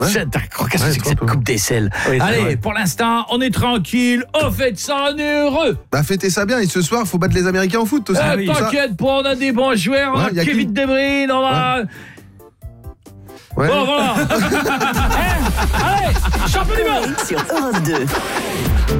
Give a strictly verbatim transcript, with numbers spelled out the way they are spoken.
Ouais. C'est d'accord, qu'est-ce que Ouais, c'est que trop cette peu. coupe d'aisselle? Oui, c'est Allez, vrai. pour l'instant, on est tranquille, on fête ça, on est heureux. Bah fêtez ça bien et ce soir faut battre les Américains au foot aussi. Ah, Comme ça. t'inquiète pas, on a des bons joueurs, on Ouais, a y a Kevin qui De Bruyne, on va... Ouais. Bon, voilà. Eh, allez, champion du monde. Sur Europe deux.